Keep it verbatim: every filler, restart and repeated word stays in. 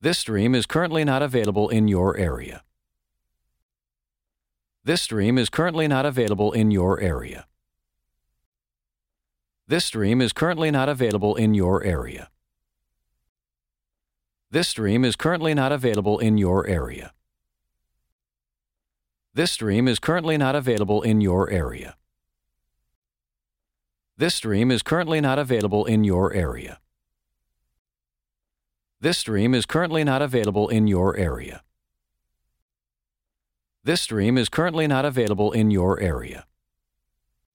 This stream is currently not available in your area. This stream is currently not available in your area. This stream is currently not available in your area. This stream is currently not available in your area. This stream is currently not available in your area. This stream is currently not available in your area. This stream is currently not available in your area. This stream is currently not available in your area.